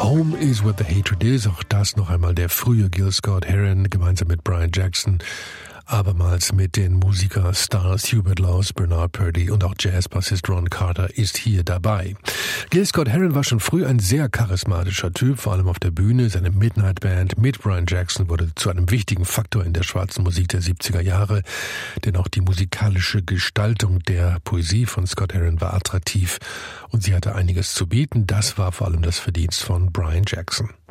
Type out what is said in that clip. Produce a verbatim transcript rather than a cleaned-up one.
Home is what the hatred is. Auch das noch einmal der frühe Gil Scott-Heron gemeinsam mit Brian Jackson. Abermals mit den Musiker-Stars Hubert Laws, Bernard Purdie und auch Jazzbassist Ron Carter ist hier dabei. Gil Scott-Heron war schon früh ein sehr charismatischer Typ, vor allem auf der Bühne. Seine Midnight Band mit Brian Jackson wurde zu einem wichtigen Faktor in der schwarzen Musik der siebziger Jahre, denn auch die musikalische Gestaltung der Poesie von Scott-Heron war attraktiv und sie hatte einiges zu bieten. Das war vor allem das Verdienst von Brian Jackson.